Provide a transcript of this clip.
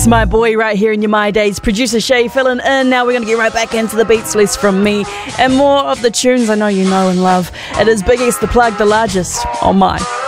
My Boy right here in your My Days. Producer Shay filling in. Now we're going to get right back into the beats list from me and more of the tunes I know you know and love. It is Biggest the Plug, the largest on My.